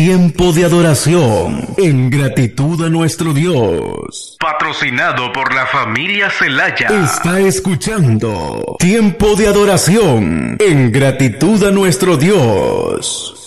Tiempo de adoración en gratitud a nuestro Dios. Patrocinado por la familia Celaya. Está escuchando Tiempo de adoración en gratitud a nuestro Dios.